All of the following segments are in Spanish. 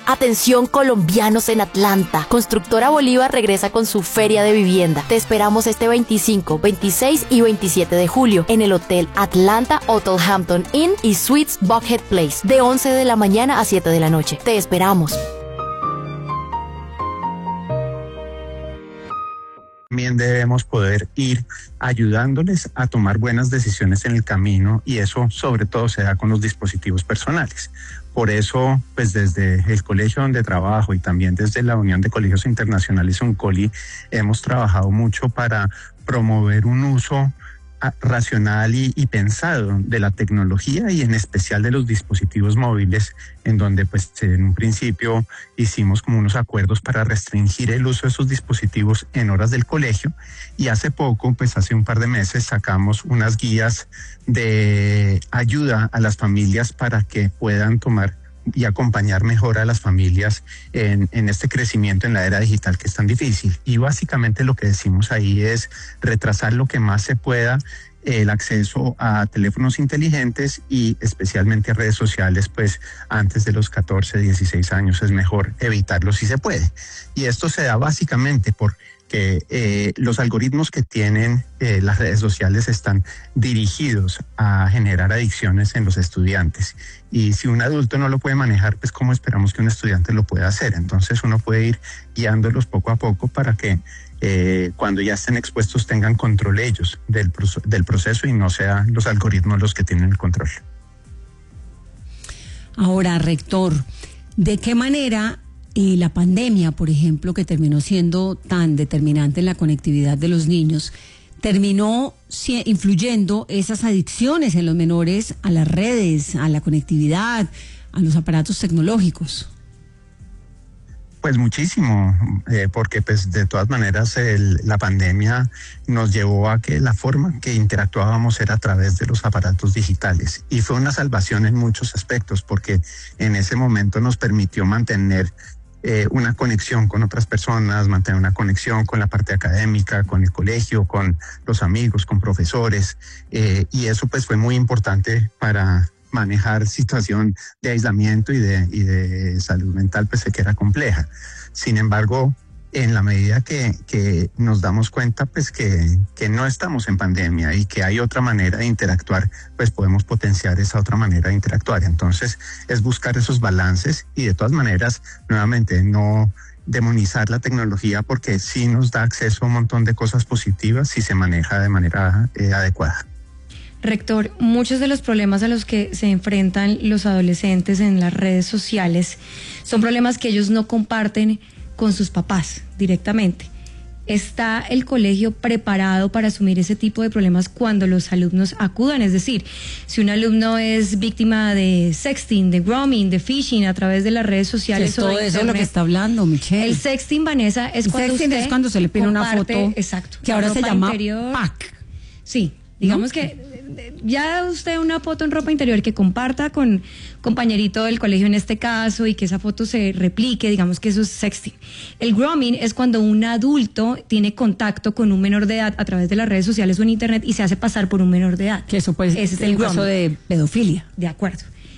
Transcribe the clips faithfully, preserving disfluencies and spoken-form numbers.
Atención colombianos en Atlanta. Constructora Bolívar regresa con su feria de vivienda. Te esperamos este veinticinco, veintiséis y veintisiete de julio en el Hotel Atlanta Hotel Hampton Inn y Suites Buckhead Place de once de la mañana a siete de la noche. Te esperamos. También debemos poder ir ayudándoles a tomar buenas decisiones en el camino, y eso sobre todo se da con los dispositivos personales. Por eso, pues desde el colegio donde trabajo y también desde la Unión de Colegios Internacionales UNCOLI, hemos trabajado mucho para promover un uso racional y, y pensado de la tecnología, y en especial de los dispositivos móviles, en donde pues en un principio hicimos como unos acuerdos para restringir el uso de esos dispositivos en horas del colegio, y hace poco, pues hace un par de meses, sacamos unas guías de ayuda a las familias para que puedan tomar y acompañar mejor a las familias en, en este crecimiento en la era digital que es tan difícil. Y básicamente lo que decimos ahí es retrasar lo que más se pueda el acceso a teléfonos inteligentes y especialmente a redes sociales, pues antes de los catorce, dieciséis años es mejor evitarlo si se puede. Y esto se da básicamente por que eh, los algoritmos que tienen eh, las redes sociales están dirigidos a generar adicciones en los estudiantes. Y si un adulto no lo puede manejar, pues ¿cómo esperamos que un estudiante lo pueda hacer? Entonces uno puede ir guiándolos poco a poco para que eh, cuando ya estén expuestos tengan control ellos del, del proceso y no sean los algoritmos los que tienen el control. Ahora, rector, ¿de qué manera y la pandemia, por ejemplo, que terminó siendo tan determinante en la conectividad de los niños, terminó influyendo esas adicciones en los menores a las redes, a la conectividad, a los aparatos tecnológicos? Pues muchísimo, eh, porque pues de todas maneras el, la pandemia nos llevó a que la forma que interactuábamos era a través de los aparatos digitales, y fue una salvación en muchos aspectos, porque en ese momento nos permitió mantener Eh, una conexión con otras personas, mantener una conexión con la parte académica, con el colegio, con los amigos, con profesores, eh, y eso pues fue muy importante para manejar situación de aislamiento y de, y de salud mental pues que era compleja. Sin embargo, en la medida que, que nos damos cuenta pues que, que no estamos en pandemia y que hay otra manera de interactuar, pues podemos potenciar esa otra manera de interactuar. Entonces es buscar esos balances y de todas maneras, nuevamente, no demonizar la tecnología, porque sí nos da acceso a un montón de cosas positivas si se maneja de manera eh, adecuada. Rector, muchos de los problemas a los que se enfrentan los adolescentes en las redes sociales son problemas que ellos no comparten con sus papás directamente. ¿Está el colegio preparado para asumir ese tipo de problemas cuando los alumnos acudan? Es decir, si un alumno es víctima de sexting, de grooming, de phishing a través de las redes sociales, es todo eso es lo que está hablando Michelle. El sexting, Vanessa, es el cuando sexting usted es cuando se le pide una foto, exacto, que ahora se llama interior, pack. Sí, digamos, ¿no? Que ya usted una foto en ropa interior que comparta con compañerito del colegio en este caso, y que esa foto se replique, digamos que eso es sexting. El grooming es cuando un adulto tiene contacto con un menor de edad a través de las redes sociales o en internet y se hace pasar por un menor de edad. Que eso pues ese es el, el caso de pedofilia. De acuerdo.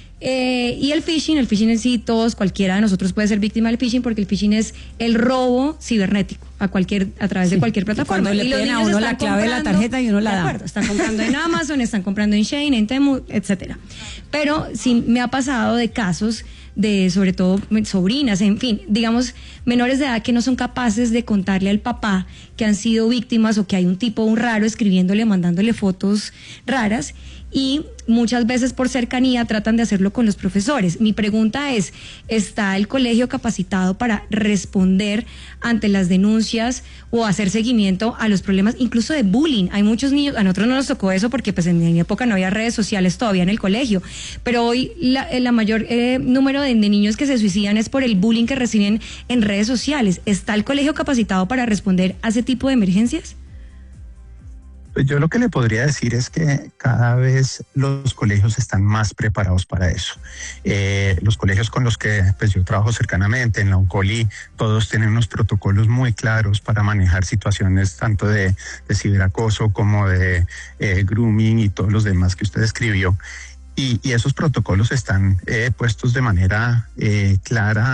Eh, y el phishing, el phishing en sí, todos, cualquiera de nosotros puede ser víctima del phishing, porque el phishing es el robo cibernético a cualquier a través sí, de cualquier plataforma. Cuando le piden a uno la clave de la tarjeta y uno la da. De acuerdo, están comprando en Amazon, están comprando en Shein, en Temu, etcétera. Pero sí me ha pasado de casos de, sobre todo, sobrinas, en fin, digamos, menores de edad que no son capaces de contarle al papá que han sido víctimas, o que hay un tipo, un raro, escribiéndole, mandándole fotos raras, y muchas veces por cercanía tratan de hacerlo con los profesores. Mi pregunta es, ¿está el colegio capacitado para responder ante las denuncias o hacer seguimiento a los problemas, incluso de bullying? Hay muchos niños, a nosotros no nos tocó eso porque pues en mi época no había redes sociales todavía en el colegio, pero hoy la, la mayor eh, número de, de niños que se suicidan es por el bullying que reciben en redes sociales. ¿Está el colegio capacitado para responder a ese tipo de emergencias? Pues yo lo que le podría decir es que cada vez los colegios están más preparados para eso. Eh, los colegios con los que pues yo trabajo cercanamente, en la UNCOLI, todos tienen unos protocolos muy claros para manejar situaciones tanto de, de ciberacoso como de eh, grooming y todos los demás que usted describió. Y, y esos protocolos están eh, puestos de manera eh, clara